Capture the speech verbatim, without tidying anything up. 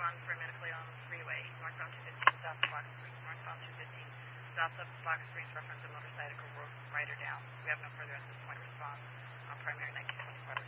respond for medically on the freeway, northbound two fifteen, south of Box Springs, northbound two fifteen, south of Box Springs, reference a motorcycle rider down. We have no further at this point response on primary nineteen twenty-five.